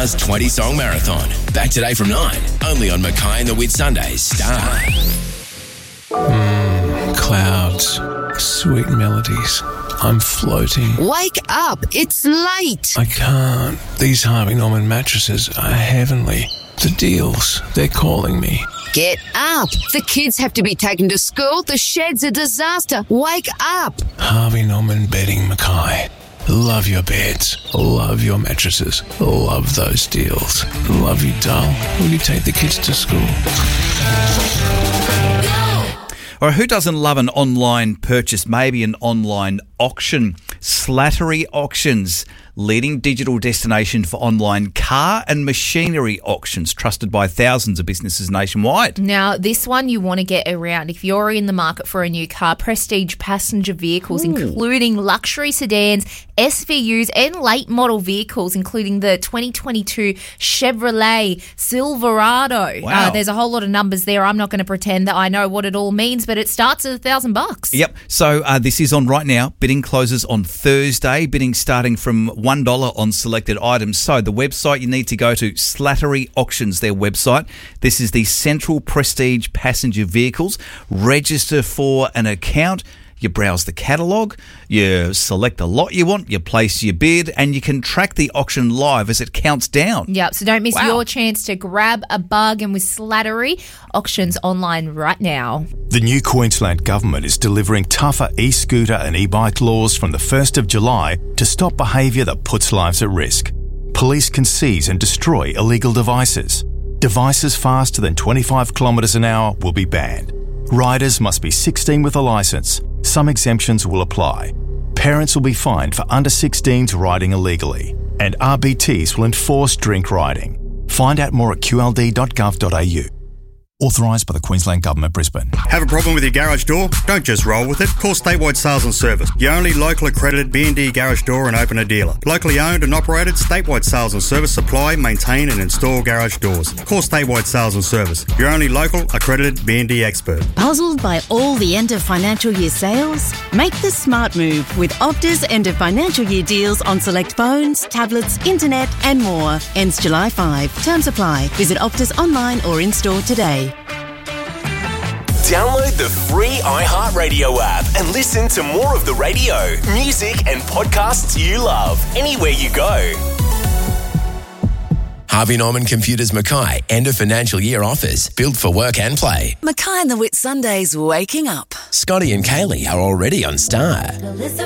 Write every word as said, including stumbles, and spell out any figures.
Star's twenty-song marathon. Back today from nine, only on Mackay and the Whitsundays. Star. Mm, clouds, sweet melodies. I'm floating. Wake up, it's late. I can't. These Harvey Norman mattresses are heavenly. The deals, they're calling me. Get up. The kids have to be taken to school. The shed's a disaster. Wake up. Harvey Norman Bedding Mackay. Love your beds. Love your mattresses. Love those deals. Love you, doll. Will you take the kids to school? All right, who doesn't love an online purchase, maybe an online auction? Slattery Auctions, leading digital destination for online car and machinery auctions, trusted by thousands of businesses nationwide. Now, this one you want to get around if you're in the market for a new car. Prestige passenger vehicles, Ooh. including luxury sedans, S V Us and late model vehicles, including the twenty twenty-two Chevrolet Silverado. Wow. Uh, there's a whole lot of numbers there. I'm not going to pretend that I know what it all means, but it starts at a thousand bucks. Yep. So uh, this is on right now. Bidding closes on Thursday. Bidding starting from one dollar on selected items. So the website you need to go to, Slattery Auctions, their website. This is the Central Prestige Passenger Vehicles. Register for an account. You browse the catalogue, you select a lot you want, you place your bid, and you can track the auction live as it counts down. Yep, so don't miss Wow. your chance to grab a bargain with Slattery. Auctions online right now. The new Queensland Government is delivering tougher e-scooter and e-bike laws from the first of July to stop behaviour that puts lives at risk. Police can seize and destroy illegal devices. Devices faster than twenty-five kilometres an hour will be banned. Riders must be sixteen with a licence. Some exemptions will apply. Parents will be fined for under sixteens riding illegally. And R B Ts will enforce drink riding. Find out more at q l d dot gov dot a u. Authorised by the Queensland Government, Brisbane. Have a problem with your garage door? Don't just roll with it. Call Statewide Sales and Service, your only local accredited B and D garage door and opener dealer. Locally owned and operated, Statewide Sales and Service supply, maintain and install garage doors. Call Statewide Sales and Service, your only local accredited B and D expert. Puzzled by all the end of financial year sales? Make the smart move with Optus end of financial year deals on select phones, tablets, internet and more. Ends July fifth. Terms apply. Visit Optus online or in store today. Download the free iHeartRadio app and listen to more of the radio, music and podcasts you love anywhere you go. Harvey Norman Computers Mackay, end of financial year offers, built for work and play. Mackay and the Whitsundays waking up. Scotty and Kaylee are already on Star.